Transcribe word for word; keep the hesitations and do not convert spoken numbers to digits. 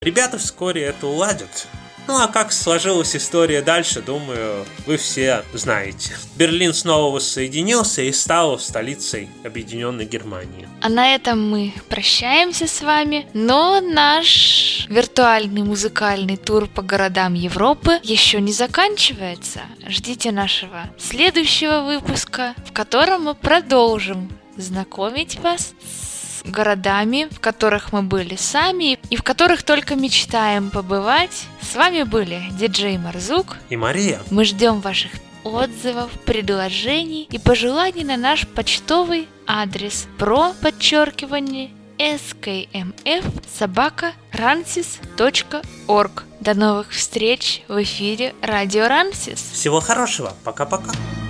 Ребята вскоре это уладят. Ну а как сложилась история дальше, думаю, вы все знаете. Берлин снова воссоединился и стал столицей Объединенной Германии. А на этом мы прощаемся с вами, но наш виртуальный музыкальный тур по городам Европы еще не заканчивается. Ждите нашего следующего выпуска, в котором мы продолжим знакомить вас с городами, в которых мы были сами и в которых только мечтаем побывать. С вами были диджей Марзук и Мария. Мы ждем ваших отзывов, предложений и пожеланий на наш почтовый адрес про подчеркивание скмф собака рансис точка орг. До новых встреч в эфире Радио Рансис. Всего хорошего. Пока-пока.